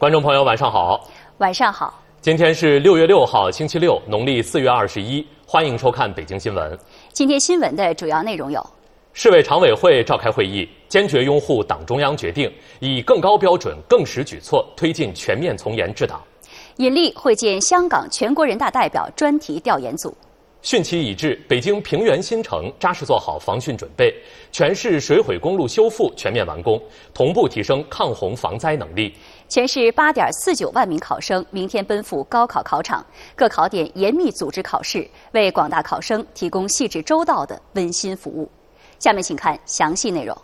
观众朋友，晚上好。 晚上好。 今天是6月6号，星期六，农历4月21。欢迎收看北京新闻。 今天新闻的主要内容有： 市委常委会召开会议，坚决拥护党中央决定，以更高标准、更实举措推进全面从严治党； 尹力会见香港全国人大代表专题调研组； 汛期已至，北京平原新城扎实做好防汛准备，全市水毁公路修复全面完工，同步提升抗洪防灾能力。 全市8.49万名考生明天奔赴高考考场，各考点严密组织考试，为广大考生提供细致周到的温馨服务。下面请看详细内容。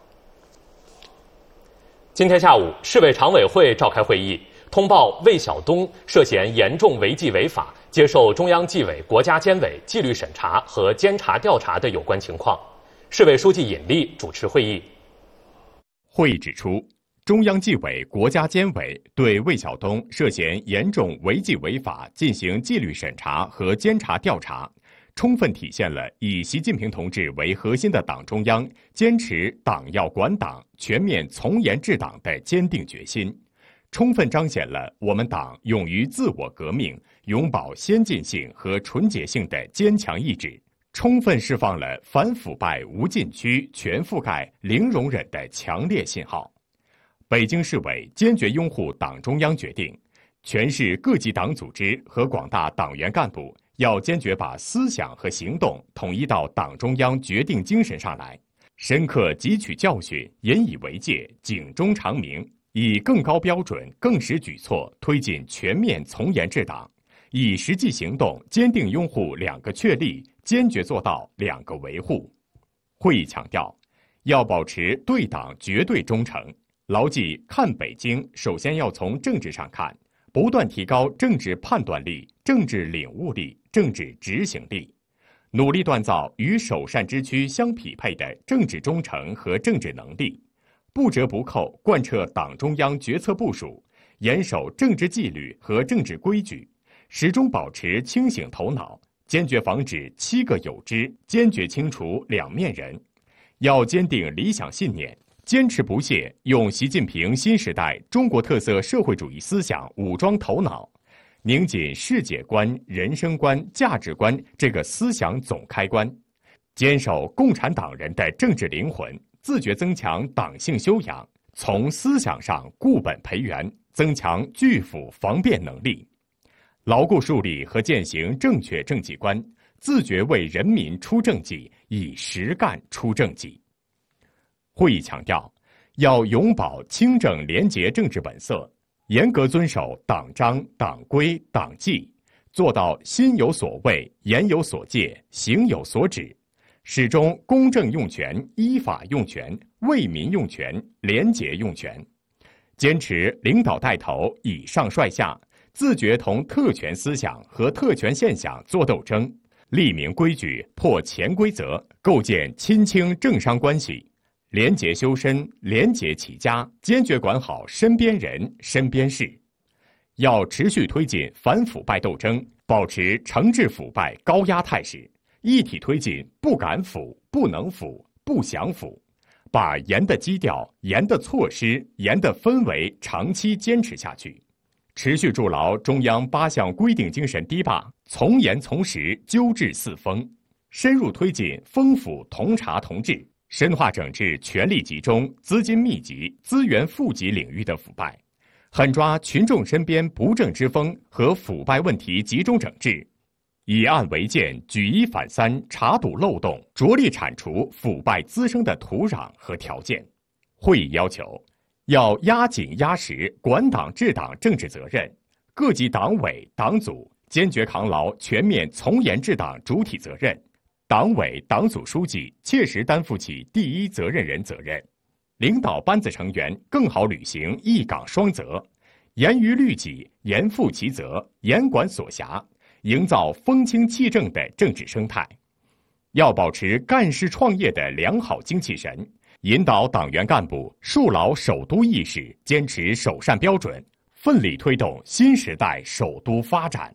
今天下午，市委常委会召开会议，通报魏晓东涉嫌严重违纪违法，接受中央纪委国家监委纪律审查和监察调查的有关情况。市委书记尹力主持会议。 会议指出，中央纪委国家监委对魏晓东涉嫌严重违纪违法进行纪律审查和监察调查，充分体现了以习近平同志为核心的党中央坚持党要管党、全面从严治党的坚定决心，充分彰显了我们党勇于自我革命、永葆先进性和纯洁性的坚强意志，充分释放了反腐败无禁区、全覆盖、零容忍的强烈信号。北京市委坚决拥护党中央决定，全市各级党组织和广大党员干部要坚决把思想和行动统一到党中央决定精神上来，深刻汲取教训，引以为戒，警钟长鸣，以更高标准、更实举措推进全面从严治党，以实际行动坚定拥护2个确立，坚决做到2个维护。会议强调，要保持对党绝对忠诚，牢记看北京首先要从政治上看，不断提高政治判断力、政治领悟力、政治执行力，努力锻造与首善之区相匹配的政治忠诚和政治能力，不折不扣贯彻党中央决策部署，严守政治纪律和政治规矩，始终保持清醒头脑，坚决防止7个有之，坚决清除两面人。要坚定理想信念，坚持不懈用习近平新时代中国特色社会主义思想武装头脑，拧紧世界观、人生观、价值观这个思想总开关，坚守共产党人的政治灵魂，自觉增强党性修养，从思想上固本培元，增强拒腐防变能力，牢固树立和践行正确政绩观，自觉为人民出政绩，以实干出政绩。会议强调，要永葆清正廉洁政治本色，严格遵守党章、党规、党纪，做到心有所畏、言有所戒、行有所止，始终公正用权、依法用权、为民用权、廉洁用权，坚持领导带头、以上率下，自觉同特权思想和特权现象作斗争，立明规矩、破潜规则，构建亲清政商关系，廉洁修身、廉洁齐家，坚决管好身边人、身边事。要持续推进反腐败斗争，保持惩治腐败高压态势，一体推进不敢腐、不能腐、不想腐，把严的基调、严的措施、严的氛围长期坚持下去，持续筑牢中央8项规定精神堤坝，从严从实纠治四风，深入推进风腐同查同治，深化整治权力集中、资金密集、资源富集领域的腐败，狠抓群众身边不正之风和腐败问题集中整治，以案为鉴，举一反三，查堵漏洞，着力铲除腐败滋生的土壤和条件。会议要求，要压紧压实管党治党政治责任，各级党委党组坚决扛牢全面从严治党主体责任，党委党组书记切实担负起第一责任人责任，领导班子成员更好履行一岗双责，严于律己，严负其责，严管所辖，营造风清气正的政治生态。要保持干事创业的良好精气神，引导党员干部树牢首都意识，坚持首善标准，奋力推动新时代首都发展。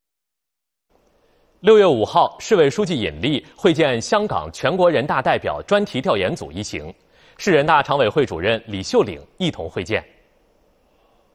6月5号，市委书记尹力会见香港全国人大代表专题调研组一行，市人大常委会主任李秀岭一同会见。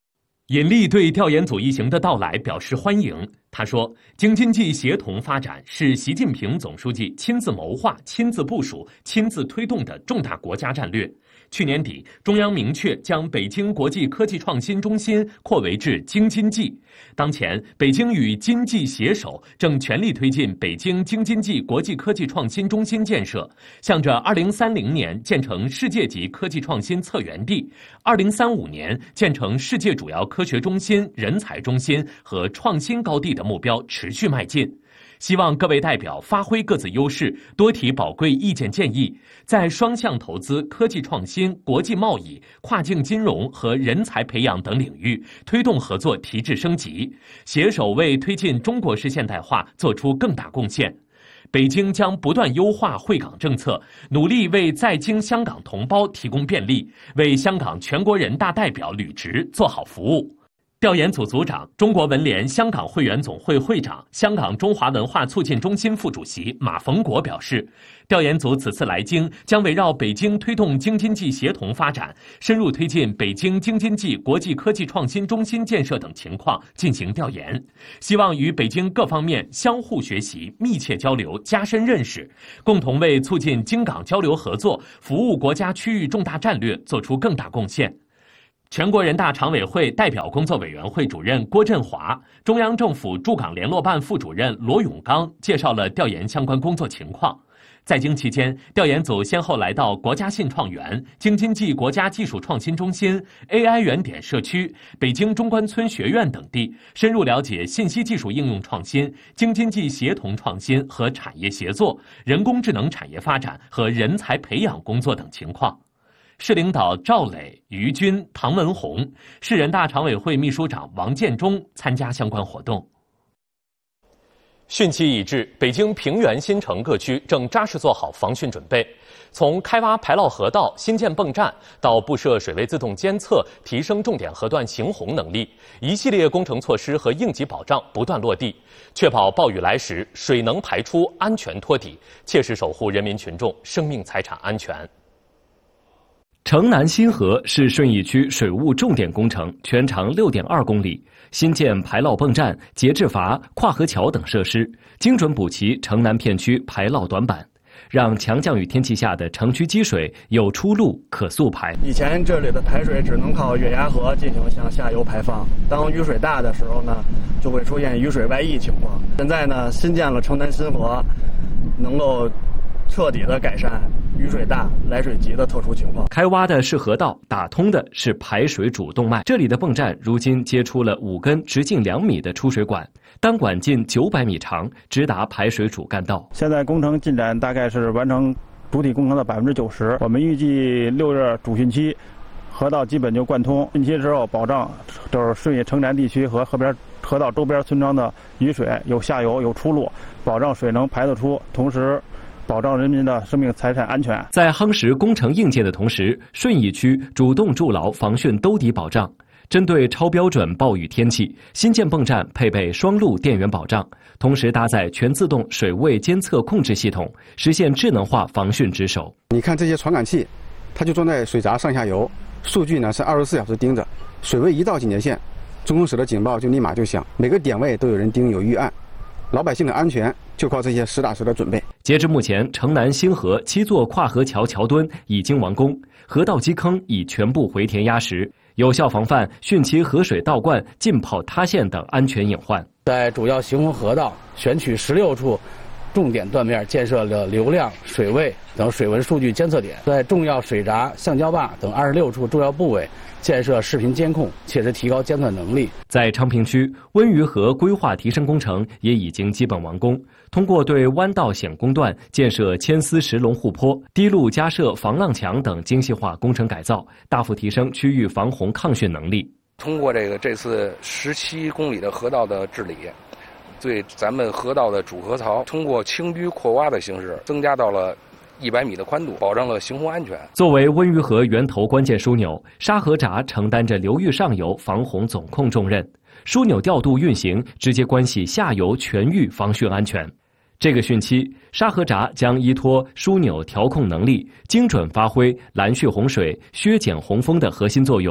尹力对调研组一行的到来表示欢迎。他说，京津冀协同发展是习近平总书记亲自谋划、亲自部署、亲自推动的重大国家战略。去年底，中央明确将北京国际科技创新中心扩围至京津冀。当前，北京与津冀携手，正全力推进北京京津冀国际科技创新中心建设，向着2030年建成世界级科技创新策源地，2035年建成世界主要科学中心、人才中心和创新高地的目标持续迈进。希望各位代表发挥各自优势，多提宝贵意见建议，在双向投资、科技创新、国际贸易、跨境金融和人才培养等领域推动合作提质升级，携手为推进中国式现代化做出更大贡献。北京将不断优化惠港政策，努力为在京香港同胞提供便利，为香港全国人大代表履职做好服务。调研组组长、中国文联香港会员总会会长、香港中华文化促进中心副主席马逢国表示，调研组此次来京将围绕北京推动京津冀协同发展、深入推进北京京津冀国际科技创新中心建设等情况进行调研，希望与北京各方面相互学习、密切交流、加深认识，共同为促进京港交流合作、服务国家区域重大战略做出更大贡献。全国人大常委会代表工作委员会主任郭振华、中央政府驻港联络办副主任罗永刚介绍了调研相关工作情况。在京期间，调研组先后来到国家信创园、京津冀国家技术创新中心、AI 原点社区、北京中关村学院等地，深入了解信息技术应用创新、京津冀协同创新和产业协作、人工智能产业发展和人才培养工作等情况。市领导赵磊、于军、唐文宏，市人大常委会秘书长王建中参加相关活动。汛期已至，北京平原新城各区正扎实做好防汛准备。从开挖排涝河道、新建泵站到布设水位自动监测、提升重点河段行洪能力，一系列工程措施和应急保障不断落地，确保暴雨来时水能排出、安全托底，切实守护人民群众生命财产安全。 城南新河是顺义区水务重点工程，全长6.2公里，新建排涝泵站、节制阀、跨河桥等设施，精准补齐城南片区排涝短板，让强降雨天气下的城区积水有出路可速排。 以前这里的排水只能靠月牙河进行向下游排放，当雨水大的时候呢，就会出现雨水外溢情况。现在呢，新建了城南新河，能够彻底的改善雨水大、来水急的特殊情况。 开挖的是河道，打通的是排水主动脉。这里的泵站如今接出了5根直径2米的出水管，单管近900米长，直达排水主干道。 现在工程进展大概是完成主体工程的90%，我们预计6月主汛期，河道基本就贯通。汛期之后，保障就是顺义城南地区和河道周边村庄的雨水有下游有出路，保障水能排得出，同时保障人民的生命财产安全。 在夯实工程硬件的同时，顺义区主动筑牢防汛兜底保障。针对超标准暴雨天气，新建泵站配备双路电源保障，同时搭载全自动水位监测控制系统，实现智能化防汛值守。 你看这些传感器，它就装在水闸上下游，数据呢是24小时盯着，水位一到警戒线，中控室的警报就立马就响，每个点位都有人盯，有预案。老百姓的安全就靠这些实打实的准备。 截至目前，城南新河7座跨河桥桥墩已经完工，河道基坑已全部回填压实，有效防范汛期河水倒灌、浸泡塌陷等安全隐患。 在主要行洪河道选取16处重点断面，建设了流量、水位等水文数据监测点，在重要水闸、橡胶坝等26处重要部位建设视频监控，切实提高监测能力。 在昌平区，温榆河规划提升工程也已经基本完工，通过对弯道险工段建设牵丝石龙护坡、堤路加设防浪墙等精细化工程改造，大幅提升区域防洪抗汛能力。 通过这次17公里的河道的治理，对咱们河道的主河槽通过清淤扩挖的形式增加到了100米的宽度，保障了行洪安全。 作为温榆河源头关键枢纽，沙河闸承担着流域上游防洪总控重任，枢纽调度运行直接关系下游全域防汛安全。这个汛期，沙河闸将依托枢纽调控能力，精准发挥拦蓄洪水、削减洪峰的核心作用，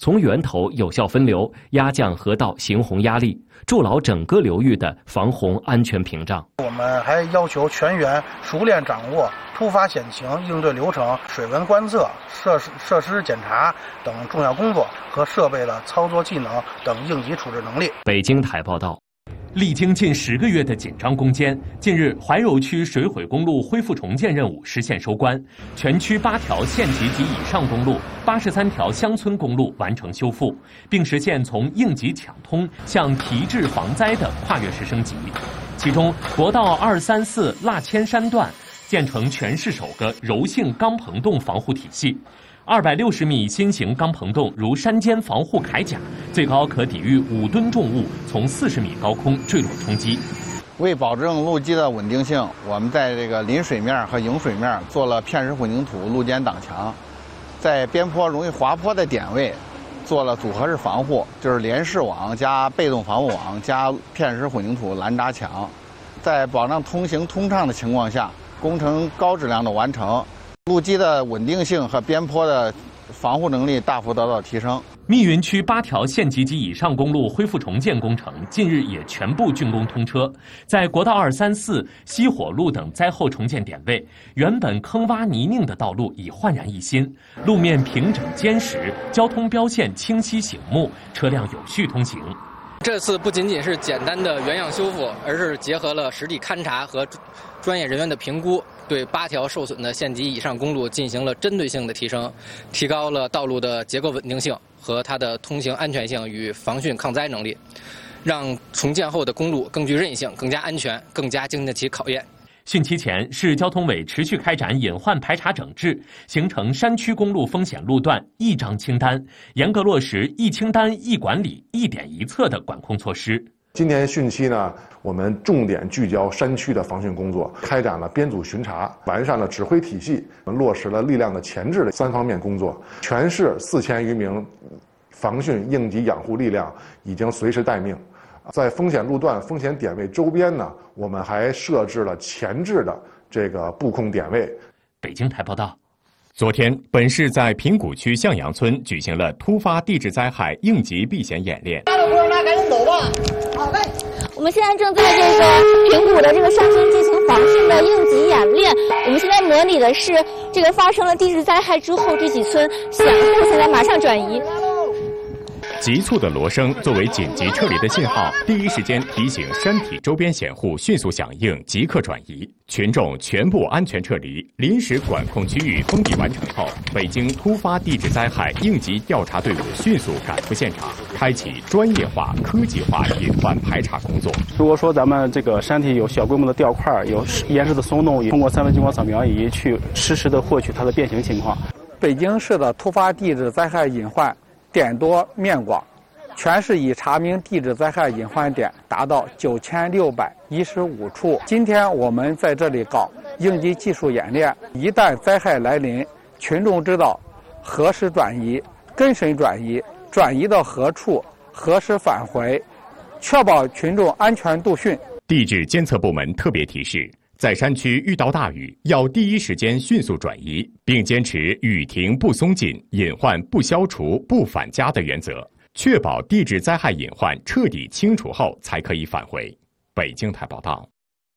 从源头有效分流，压降河道行洪压力，筑牢整个流域的防洪安全屏障。 我们还要求全员熟练掌握突发险情应对流程、水文观测、设施检查等重要工作和设备的操作技能等应急处置能力。 北京台报道。 历经近10个月的紧张攻坚，近日怀柔区水毁公路恢复重建任务实现收官，全区8条县级及以上公路、83条乡村公路完成修复，并实现从应急抢通向提质防灾的跨越式升级。其中，国道234腊千山段建成全市首个柔性钢棚洞防护体系。260米新型钢棚洞如山间防护铠甲，最高可抵御5吨重物从40米高空坠落冲击。 为保证路基的稳定性，我们在这个临水面和迎水面做了片石混凝土路肩挡墙，在边坡容易滑坡的点位做了组合式防护，就是连式网加被动防护网加片石混凝土拦扎墙，在保障通行通畅的情况下，工程高质量的完成。路基的稳定性和边坡的防护能力大幅得到提升。 密云区8条县级及以上公路恢复重建工程近日也全部竣工通车。在国道234、西火路等灾后重建点位，原本坑洼泥泞的道路已焕然一新，路面平整坚实，交通标线清晰醒目，车辆有序通行。 这次不仅仅是简单的原样修复，而是结合了实地勘察和专业人员的评估，对8条受损的县级以上公路进行了针对性的提升，提高了道路的结构稳定性和它的通行安全性与防汛抗灾能力，让重建后的公路更具韧性、更加安全、更加经得起考验。 汛期前，市交通委持续开展隐患排查整治，形成山区公路风险路段一张清单，严格落实一清单一管理、一点一策的管控措施。 今年汛期呢，我们重点聚焦山区的防汛工作，开展了编组巡查，完善了指挥体系，落实了力量的前置的3方面工作。全市4000余名防汛应急养护力量已经随时待命。在风险路段、风险点位周边呢，我们还设置了前置的这个布控点位。 北京台报道。 昨天，本市在平谷区向阳村举行了突发地质灾害应急避险演练。 大坡，那赶紧走吧。好嘞。我们现在正在这个平谷的这个山村进行防汛的应急演练。我们现在模拟的是这个发生了地质灾害之后，这几村险户现在马上转移。 急促的锣声作为紧急撤离的信号，第一时间提醒山体周边险户迅速响应，即刻转移。群众全部安全撤离，临时管控区域封闭完成后，北京突发地质灾害应急调查队伍迅速赶赴现场，开启专业化、科技化隐患排查工作。 如果说咱们这个山体有小规模的掉块、有岩石的松动，通过3维激光扫描仪去实时的获取它的变形情况。 北京市的突发地质灾害隐患点多面广，全市已查明地质灾害隐患点达到9615处。今天我们在这里搞应急技术演练，一旦灾害来临，群众知道何时转移、跟谁转移、转移到何处、何时返回，确保群众安全度汛。 地质监测部门特别提示，在山区遇到大雨，要第一时间迅速转移，并坚持雨停不松劲、隐患不消除不返家的原则，确保地质灾害隐患彻底清除后才可以返回。北京台报道。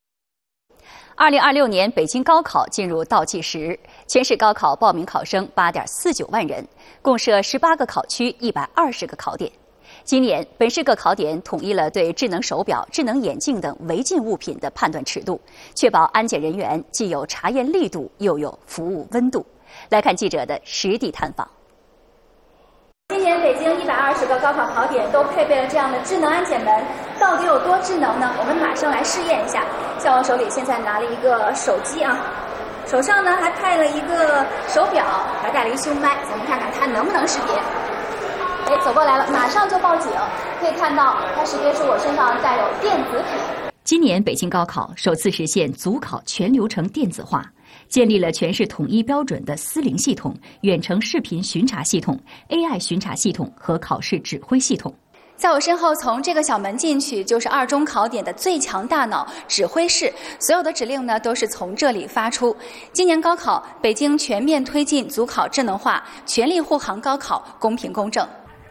2026年北京高考进入倒计时，全市高考报名考生8.49万人，共设18个考区，120个考点。今年，本市各考点统一了对智能手表、智能眼镜等违禁物品的判断尺度，确保安检人员既有查验力度，又有服务温度。来看记者的实地探访。 今年北京120个高考考点都配备了这样的智能安检门，到底有多智能呢？我们马上来试验一下。像我手里现在拿了一个手机啊，手上呢还戴了一个手表，还带了一胸麦，咱们看看它能不能识别。走过来了，马上就报警。可以看到，它识别出我身上带有电子笔。 今年北京高考首次实现组考全流程电子化，建立了全市统一标准的思灵系统、远程视频巡查系统、AI 巡查系统和考试指挥系统。 在我身后，从这个小门进去，就是2中考点的最强大脑指挥室，所有的指令呢都是从这里发出。今年高考，北京全面推进组考智能化，全力护航高考公平公正。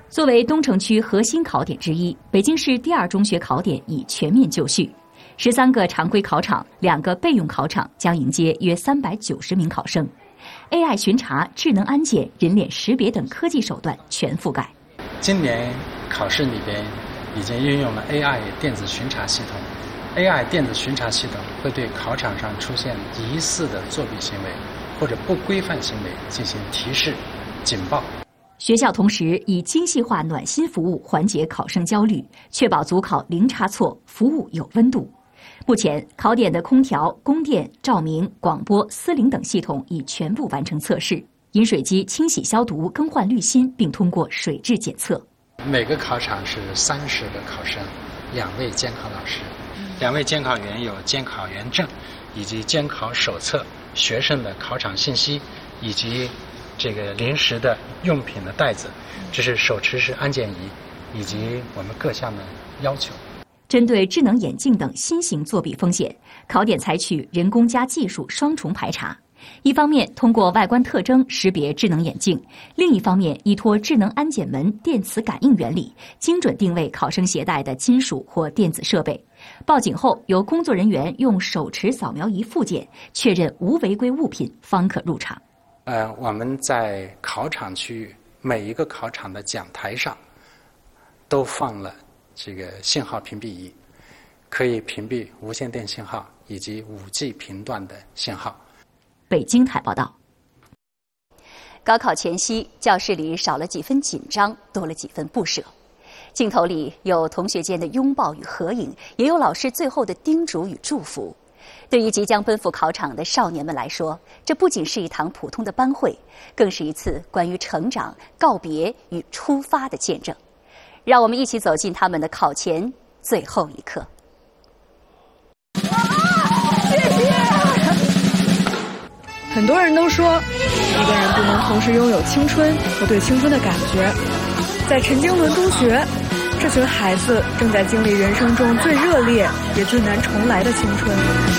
作为东城区核心考点之一，北京市第2中学考点已全面就绪，13个常规考场、2个备用考场将迎接约390名考生。AI 巡查、智能安检、人脸识别等科技手段全覆盖。 今年考试里边已经运用了 AI 电子巡查系统。AI 电子巡查系统会对考场上出现疑似的作弊行为或者不规范行为进行提示、警报。 学校同时以精细化暖心服务缓解考生焦虑，确保组考零差错，服务有温度。目前，考点的空调、供电、照明、广播、司令等系统已全部完成测试，饮水机清洗消毒、更换滤芯，并通过水质检测。 每个考场是30个考生，2位监考老师，2位监考员有监考员证，以及监考手册、学生的考场信息，以及这个临时的用品的袋子，这是手持式安检仪，以及我们各项的要求。 针对智能眼镜等新型作弊风险，考点采取人工加技术双重排查。一方面通过外观特征识别智能眼镜，另一方面依托智能安检门电磁感应原理，精准定位考生携带的金属或电子设备。报警后，由工作人员用手持扫描仪复检，确认无违规物品，方可入场。 我们在考场区域每一个考场的讲台上都放了这个信号屏蔽仪，可以屏蔽无线电信号以及5G 频段的信号。 北京台报道。高考前夕，教室里少了几分紧张，多了几分不舍。镜头里有同学间的拥抱与合影，也有老师最后的叮嘱与祝福。对于即将奔赴考场的少年们来说，这不仅是一堂普通的班会，更是一次关于成长、告别与出发的见证。让我们一起走进他们的考前最后一刻。 谢谢。很多人都说，一个人不能同时拥有青春和对青春的感觉。在陈经纶中学，这群孩子正在经历人生中最热烈也最难重来的青春。